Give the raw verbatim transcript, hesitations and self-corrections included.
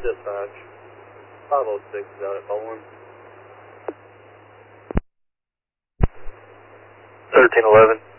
Dispatch. five oh six is out at Baldwin. thirteen eleven.